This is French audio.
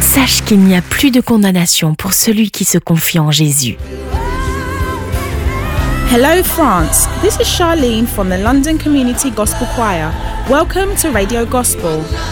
Sache qu'il n'y a plus de condamnation pour celui qui se confie en Jésus. Hello France, this is Charlene from the London Community Gospel Choir. Welcome to Radio Gospel.